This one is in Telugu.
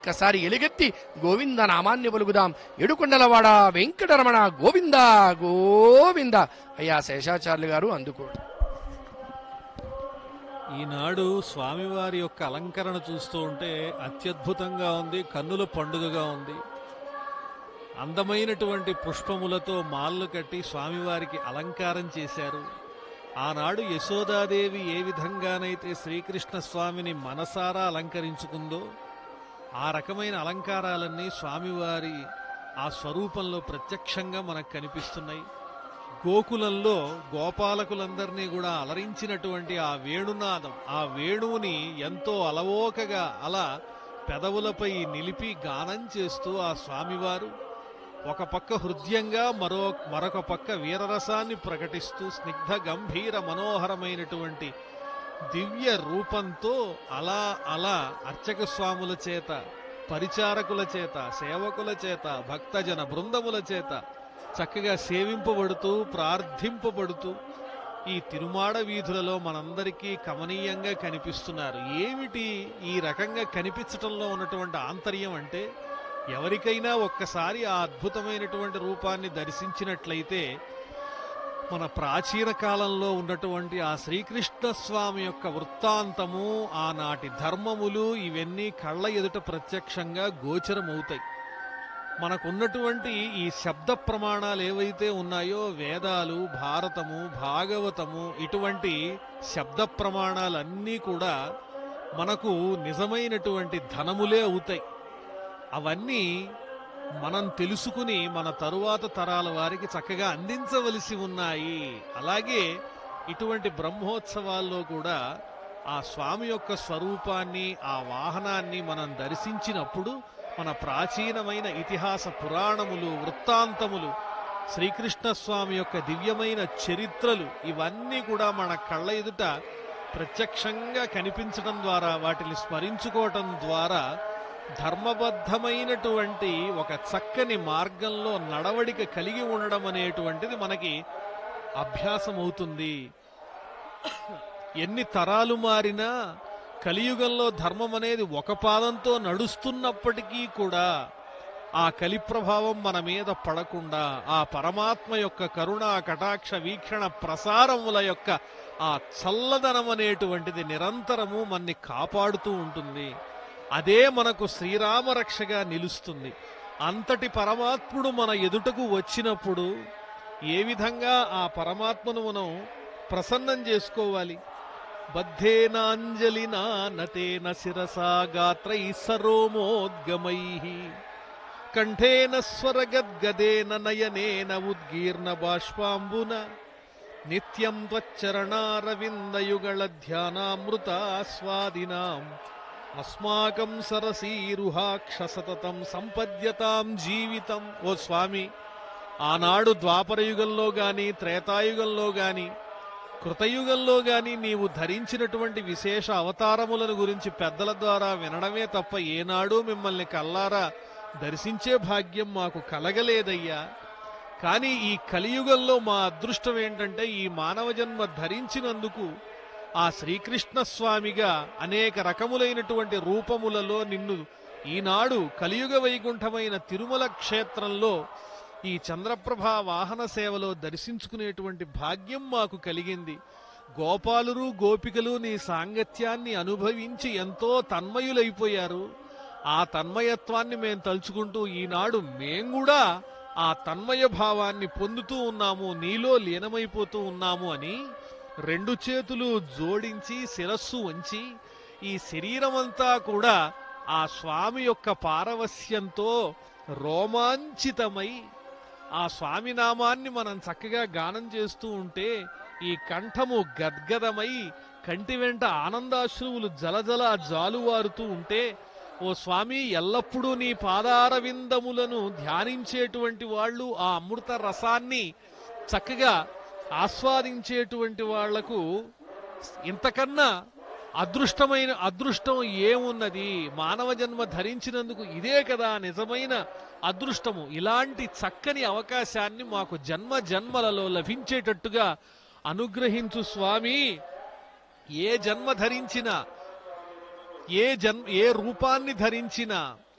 ఒక్కసారి ఎలుగెత్తి గోవింద నామాన్ని పలుకుదాం. ఏడుకొండలవాడ వెంకటరమణ గోవింద గోవింద. అయ్యా శేషాచార్యులు గారు అందుకోండి. ఈనాడు స్వామివారి యొక్క అలంకరణ చూస్తూ ఉంటే అత్యద్భుతంగా ఉంది, కన్నుల పండుగగా ఉంది. అందమైనటువంటి పుష్పములతో మాలలు కట్టి స్వామివారికి అలంకారం చేశారు. ఆనాడు యశోదాదేవి ఏ విధంగానైతే శ్రీకృష్ణ స్వామిని మనసారా అలంకరించుకుందో ఆ రకమైన అలంకారాలన్నీ స్వామివారి ఆ స్వరూపంలో ప్రత్యక్షంగా మనకు కనిపిస్తున్నాయి. గోకులంలో గోపాలకులందరినీ కూడా అలరించినటువంటి ఆ వేణునాదం, ఆ వేణువుని ఎంతో అలవోకగా అలా పెదవులపై నిలిపి గానం చేస్తూ ఆ స్వామివారు ఒక పక్క హృదయంగా మరొక పక్క వీరరసాన్ని ప్రకటిస్తూ స్నిగ్ధ గంభీర మనోహరమైనటువంటి దివ్య రూపంతో అలా అలా అర్చక స్వాముల చేత, పరిచారకుల చేత, సేవకుల చేత, భక్తజన బృందముల చేత చక్కగా సేవింపబడుతూ ప్రార్థింపబడుతూ ఈ తిరుమాడ వీధులలో మనందరికీ కమనీయంగా కనిపిస్తున్నారు. ఏమిటి ఈ రకంగా కనిపించటంలో ఉన్నటువంటి ఆంతర్యం అంటే, ఎవరికైనా ఒక్కసారి ఆ అద్భుతమైనటువంటి రూపాన్ని దర్శించినట్లయితే మన ప్రాచీన కాలంలో ఉన్నటువంటి ఆ శ్రీకృష్ణ స్వామి యొక్క వృత్తాంతము, ఆనాటి ధర్మములు ఇవన్నీ కళ్ళ ఎదుట ప్రత్యక్షంగా గోచరమవుతాయి. మనకున్నటువంటి ఈ శబ్ద ప్రమాణాలు ఏవైతే ఉన్నాయో, వేదాలు, భారతము, భాగవతము, ఇటువంటి శబ్ద ప్రమాణాలన్నీ కూడా మనకు నిజమైనటువంటి ధనములే అవుతాయి. అవన్నీ మనం తెలుసుకుని మన తరువాత తరాల వారికి చక్కగా అందించవలసి ఉన్నాయి. అలాగే ఇటువంటి బ్రహ్మోత్సవాల్లో కూడా ఆ స్వామి యొక్క స్వరూపాన్ని, ఆ వాహనాన్ని మనం దర్శించినప్పుడు మన ప్రాచీనమైన ఇతిహాస పురాణములు, వృత్తాంతములు, శ్రీకృష్ణ స్వామి యొక్క దివ్యమైన చరిత్రలు ఇవన్నీ కూడా మన కళ్ళ ఎదుట ప్రత్యక్షంగా కనిపించడం ద్వారా, వాటిని స్మరించుకోవటం ద్వారా ధర్మబద్ధమైనటువంటి ఒక చక్కని మార్గంలో నడవడిక కలిగి ఉండడం అనేటువంటిది మనకి అభ్యాసం అవుతుంది. ఎన్ని తరాలు మారినా కలియుగంలో ధర్మం అనేది ఒక పాదంతో నడుస్తున్నప్పటికీ కూడా ఆ కలి ప్రభావం మన మీద పడకుండా ఆ పరమాత్మ యొక్క కరుణా కటాక్ష వీక్షణ ప్రసారముల యొక్క ఆ చల్లదనం అనేటువంటిది నిరంతరము మన్ని కాపాడుతూ ఉంటుంది. అదే మనకు శ్రీరామరక్షగా నిలుస్తుంది. అంతటి పరమాత్ముడు మన ఎదుటకు వచ్చినప్పుడు ఏ విధంగా ఆ పరమాత్మను మనం ప్రసన్నం చేసుకోవాలి? బద్ధేనాంజలినా నతేన శిరసా గాత్రై సరోమోద్గమైః కంఠేన స్వరగద్గదేన నయనేన ఉద్గీర్ణ బాష్పాంబున నిత్యం త్వచ్చరణారవిందయుగళ ధ్యానామృతాస్వాదినాం అస్మాకం సరసీరుహాక్ష సతతం సంపద్యతాం జీవితం. ఓ స్వామి, ఆనాడు ద్వాపరయుగంలో గాని, త్రేతాయుగంలో గాని, కృతయుగంలో గాని నీవు ధరించినటువంటి విశేష అవతారములను గురించి పెద్దల ద్వారా వినడమే తప్ప ఏనాడు మిమ్మల్ని కల్లారా దర్శించే భాగ్యం మాకు కలగలేదయ్యా. కానీ ఈ కలియుగంలో మా అదృష్టం ఏంటంటే, ఈ మానవ జన్మ ధరించినందుకు ఆ శ్రీకృష్ణ స్వామిగా అనేక రకములైనటువంటి రూపములలో నిన్ను ఈనాడు కలియుగ వైకుంఠమైన తిరుమల క్షేత్రంలో ఈ చంద్రప్రభా వాహన సేవలో దర్శించుకునేటువంటి భాగ్యం మాకు కలిగింది. గోపాలురు, గోపికలు నీ సాంగత్యాన్ని అనుభవించి ఎంతో తన్మయులైపోయారు. ఆ తన్మయత్వాన్ని మేము తలుచుకుంటూ ఈనాడు మేం కూడా ఆ తన్మయ భావాన్ని పొందుతూ ఉన్నాము, నీలో లీనమైపోతూ ఉన్నాము అని రెండు చేతులు జోడించి శిరస్సు వంచి ఈ శరీరమంతా కూడా ఆ స్వామి యొక్క పారవస్యంతో రోమాంచితమై ఆ స్వామి నామాన్ని మనం చక్కగా గానం చేస్తూ ఉంటే ఈ కంఠము గద్గదమై కంటి వెంట ఆనందాశ్రువులు జలజల జాలువారుతూ ఉంటే, ఓ స్వామి, ఎల్లప్పుడూ నీ పాదారవిందములను ధ్యానించేటువంటి వాళ్ళు ఆ అమృత రసాన్ని చక్కగా ఆస్వాదించేటువంటి వాళ్లకు ఇంతకన్నా అదృష్టం ఏమున్నది? మానవ జన్మ ధరించినందుకు ఇదే కదా నిజమైన అదృష్టము. ఇలాంటి చక్కని అవకాశాన్ని మాకు జన్మ జన్మలలో లభించేటట్టుగా అనుగ్రహించు స్వామి. ఏ జన్మ ధరించినా, ఏ రూపాన్ని ధరించినా